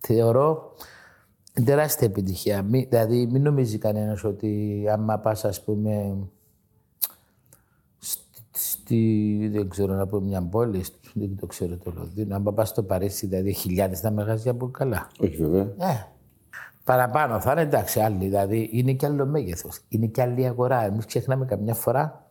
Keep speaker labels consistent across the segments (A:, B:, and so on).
A: θεωρώ τεράστια επιτυχία. Δηλαδή, μην νομίζει κανένας ότι άμα πας, ας πούμε, δεν ξέρω να πω μια πόλη, δεν το ξέρω το Λονδίνο, άμα πας στο Παρίσι, δηλαδή χιλιάδες τα μαγαζιά που καλά.
B: Όχι βέβαια.
A: Παραπάνω θα είναι, εντάξει, άλλοι, δηλαδή είναι και άλλο μέγεθος, είναι και άλλη αγορά. Εμείς ξεχνάμε καμιά φορά,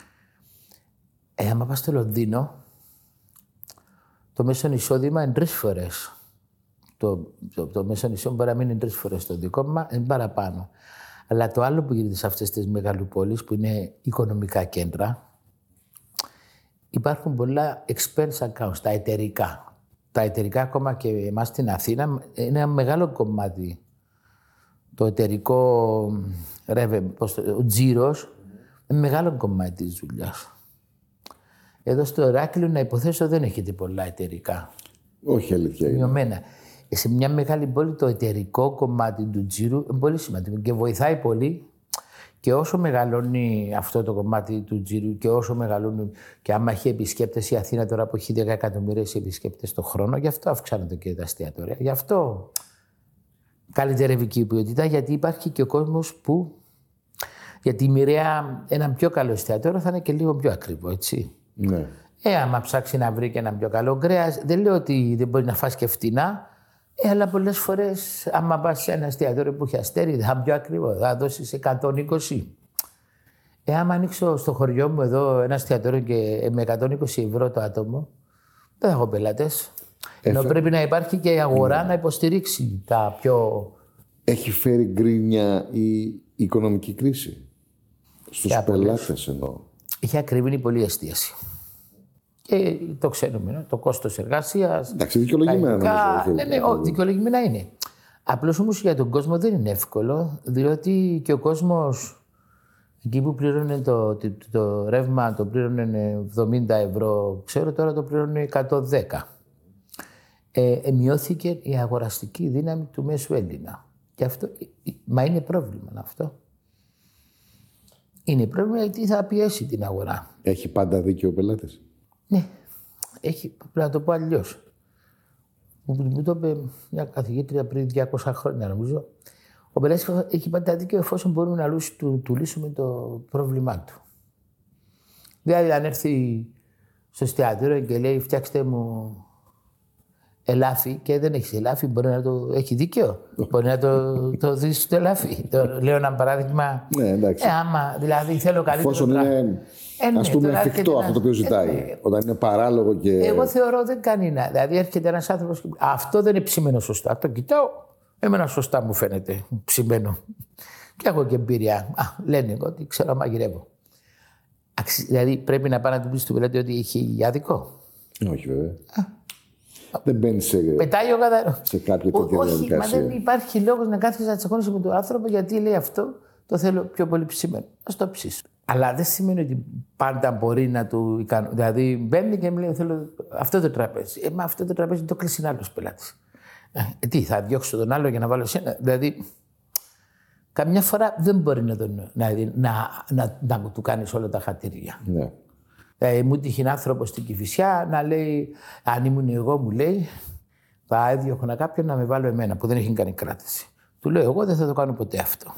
A: άμα πας στο Λονδίνο, το μέσο εισόδημα είναι 3 φορές. Το μέσο εισόδημα μπορεί να μην είναι 3 φορές το δικό μας, είναι παραπάνω. Αλλά το άλλο που γίνεται σε αυτές τις μεγαλοπόλεις, που είναι οικονομικά κέντρα, υπάρχουν πολλά expense accounts, τα εταιρικά. Τα εταιρικά, ακόμα και εμάς στην Αθήνα, είναι ένα μεγάλο κομμάτι. Το εταιρικό ο τζίρος είναι μεγάλο κομμάτι της δουλειάς. Εδώ στο Ηράκλειο, να υποθέσω, δεν έχετε πολλά εταιρικά.
B: Όχι, αλήθεια.
A: Μειωμένα. Σε μια μεγάλη πόλη το εταιρικό κομμάτι του τζίρου είναι πολύ σημαντικό και βοηθάει πολύ. Και όσο μεγαλώνει αυτό το κομμάτι του τζίρου και όσο μεγαλώνει, και άμα έχει επισκέπτες η Αθήνα τώρα που έχει 10 εκατομμύρια επισκέπτες το χρόνο, γι' αυτό αυξάνονται και τα εστιατόρια. Γι' αυτό καλυτερεύει και η ποιότητα, γιατί υπάρχει και ο κόσμος που για τη μοιραία ένα πιο καλό εστιατόριο θα είναι και λίγο πιο ακριβό, έτσι.
B: Ναι.
A: Άμα ψάξει να βρει και ένα πιο καλό κρέας, δεν λέω ότι δεν μπορεί να φας και φτηνά, αλλά πολλές φορές, άμα πας σε ένα εστιατόριο που έχει αστέρι, θα είναι πιο ακριβό, θα δώσεις 120. Άμα ανοίξω στο χωριό μου εδώ ένα εστιατόριο και με 120 ευρώ το άτομο, δεν θα έχω πελάτες. Ενώ πρέπει να υπάρχει και η αγορά να υποστηρίξει τα πιο...
B: Έχει φέρει γκρίνια η οικονομική κρίση στους πελάτες εννοώ.
A: Έχει ακριβήνει πολύ εστίαση. Και το ξέρουμε, το κόστος εργασίας.
B: Εντάξει, δικαιολογημένα νομίζω.
A: Δικαιολογημένα είναι. Απλώς όμως για τον κόσμο δεν είναι εύκολο, διότι και ο κόσμος εκεί που πλήρωνε το ρεύμα, το πλήρωνε 70 ευρώ, ξέρω τώρα το πλήρωνε 110. Μειώθηκε η αγοραστική δύναμη του μέσου Έλληνα. Και αυτό, μα είναι πρόβλημα αυτό. Είναι πρόβλημα γιατί θα πιέσει την αγορά.
B: Έχει πάντα δίκιο ο πελάτης.
A: Ναι, πρέπει να το πω αλλιώς. Μου το είπε μια καθηγήτρια πριν 200 χρόνια, νομίζω. Ο πελάτης έχει πάντα δίκιο εφόσον μπορούμε να του λύσουμε το πρόβλημά του. Δηλαδή, αν έρθει στο εστιατόριο και λέει φτιάξτε μου ελάφι και δεν έχει ελάφι, μπορεί να το έχει δίκιο. Μπορεί να το δει στο ελάφι. Λέω ένα παράδειγμα.
B: Ναι, εντάξει.
A: Άμα δηλαδή θέλω καλύτερο.
B: Εφόσον είναι ας πούμε εφικτό αυτό το οποίο ζητάει. Όταν είναι παράλογο και.
A: Εγώ θεωρώ δεν κάνει να. Δηλαδή έρχεται ένας άνθρωπος. Αυτό δεν είναι ψημένο σωστά. Το κοιτάω. Εμένα σωστά μου φαίνεται ψημένο. Και έχω και εμπειρία. Λένε εγώ ότι ξέρω μαγειρεύω. Δηλαδή πρέπει να πάει να του πει του πελάτη ότι έχει άδικο.
B: Όχι βέβαια. Δεν μπαίνει σε κάποια τέτοια διαδικασία.
A: Μα δεν υπάρχει λόγος να κάθεσαι να τσακώνεσαι με τον άνθρωπο γιατί λέει αυτό το θέλω πιο πολύ ψημένο. Ας το ψήσω. Αλλά δεν σημαίνει ότι πάντα μπορεί να του ικανοποιήσει. Δηλαδή μπαίνει και μου λέει θέλω αυτό το τραπέζι. Μα αυτό το τραπέζι το κλείσει ένα άλλος πελάτης. Τι, θα διώξω τον άλλο για να βάλω εσένα. Δηλαδή καμιά φορά δεν μπορεί να του κάνεις όλα τα χατήρια.
B: Ναι.
A: Μου τύχει άνθρωπο στην Κηφισιά να λέει, αν ήμουν εγώ, μου λέει, θα έδιωχνα κάποιον να με βάλω εμένα που δεν έχει κάνει κράτηση. Του λέω, εγώ δεν θα το κάνω ποτέ αυτό.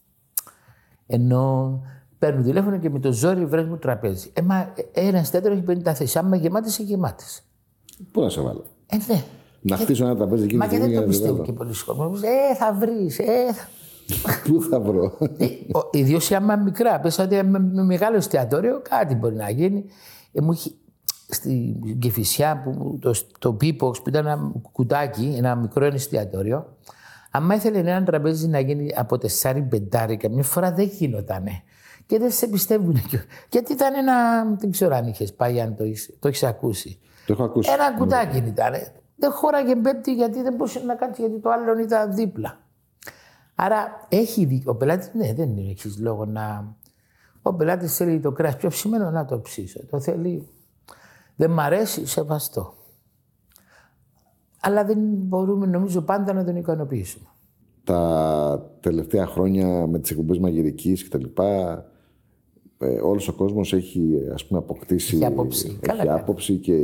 A: Ενώ παίρνω τηλέφωνο και με το ζόρι βρες μου τραπέζι. Ένα εστιατόριο έχει 50 θέσεις. Άμα γεμάτες, είναι γεμάτες.
B: Πού να σε βάλω.
A: Ναι.
B: Να χτίσω ένα τραπέζι εκεί.
A: Μα και δεν το πιστεύω και πολλοί κόσμοι. Θα βρεις.
B: Πού θα βρω.
A: Ιδίως άμα μικρά. Πες ότι με μεγάλο εστιατόριο κάτι μπορεί να γίνει. Μου έχει στην Κηφισιά το Pipox που ήταν ένα κουτάκι, ένα μικρό εστιατόριο. Αν ήθελε ένα τραπέζι να γίνει από 4-5, καμιά φορά δεν γινότανε. Και δεν σε πιστεύουν. Γιατί ήταν ένα. Δεν ξέρω αν είχε πάει, αν το έχει ακούσει.
B: Το έχω ακούσει.
A: Ένα κουτάκι ήταν. Δεν χώραγε πέμπτη γιατί δεν μπορούσε να κάτσει, γιατί το άλλο ήταν δίπλα. Άρα έχει δίκιο. Ο πελάτης, ναι, δεν έχει λόγο να. Ο πελάτης θέλει το κρέας πιο ψημένο να το ψήσω. Το θέλει. Δεν μ' αρέσει, σεβαστό. Αλλά δεν μπορούμε, νομίζω, πάντα να τον ικανοποιήσουμε.
B: Τα τελευταία χρόνια με τις εκπομπές μαγειρικής και τα λοιπά, όλος ο κόσμος έχει, ας πούμε, αποκτήσει.
A: Έχει άποψη.
B: Έχει άποψη και